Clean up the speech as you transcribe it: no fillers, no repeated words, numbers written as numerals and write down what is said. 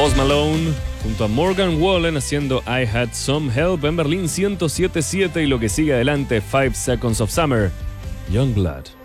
Post Malone junto a Morgan Wallen haciendo I Had Some Help en Berlín 107.7 y lo que sigue adelante 5 Seconds of Summer, Youngblood.